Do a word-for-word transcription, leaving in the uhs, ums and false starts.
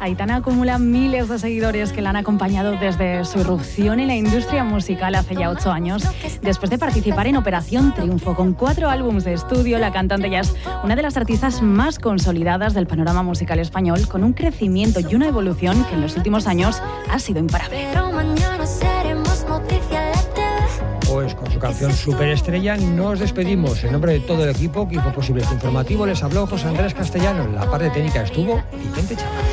Aitana acumula miles de seguidores que la han acompañado desde su irrupción en la industria musical hace ya ocho años. Después de participar en Operación Triunfo, con cuatro álbumes de estudio, la cantante ya es una de las artistas más consolidadas del panorama musical español, con un crecimiento y una evolución que en los últimos años ha sido imparable. Pues con su canción Superestrella nos despedimos. En nombre de todo el equipo que hizo posible este informativo, les habló José Andrés Castellano. En la parte técnica estuvo Vicente Chávez.